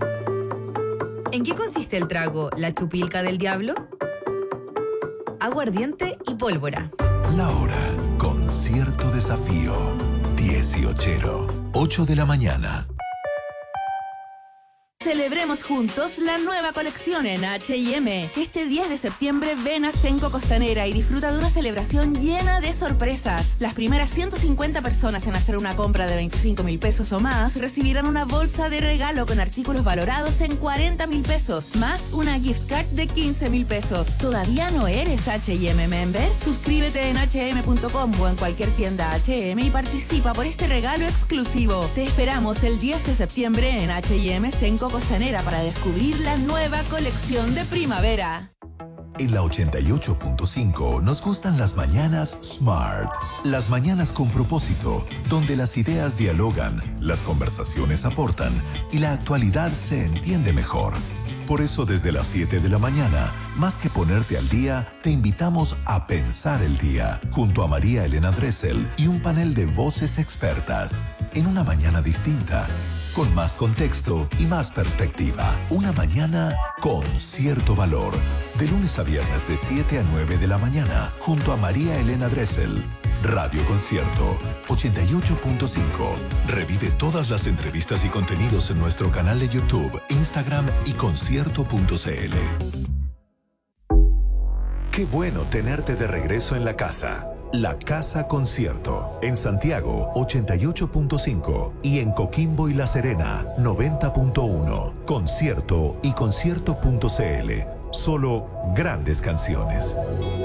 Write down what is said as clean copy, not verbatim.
¿En qué consiste el trago La Chupilca del Diablo? Aguardiente y pólvora. La hora con cierto desafío. 18:00, 8 de la mañana. Celebremos juntos la nueva colección en H&M. Este 10 de septiembre ven a Cenco Costanera y disfruta de una celebración llena de sorpresas. Las primeras 150 personas en hacer una compra de 25.000 pesos o más recibirán una bolsa de regalo con artículos valorados en 40.000 pesos, más una gift card de 15.000 pesos. ¿Todavía no eres H&M member? Suscríbete en hm.com o en cualquier tienda H&M y participa por este regalo exclusivo. Te esperamos el 10 de septiembre en H&M Cenco Costanera para descubrir la nueva colección de primavera. En la 88.5 nos gustan las mañanas Smart. Las mañanas con propósito, donde las ideas dialogan, las conversaciones aportan y la actualidad se entiende mejor. Por eso desde las 7 de la mañana, más que ponerte al día, te invitamos a pensar el día, junto a María Elena Dressel y un panel de voces expertas, en una mañana distinta, con más contexto y más perspectiva. Una mañana con cierto valor. De lunes a viernes de 7 a 9 de la mañana, junto a María Elena Dressel. Radio Concierto 88.5. Revive todas las entrevistas y contenidos en nuestro canal de YouTube, Instagram y concierto.cl. Qué bueno tenerte de regreso en la casa. La Casa Concierto. En Santiago, 88.5. Y en Coquimbo y La Serena, 90.1. Concierto y concierto.cl. Solo grandes canciones.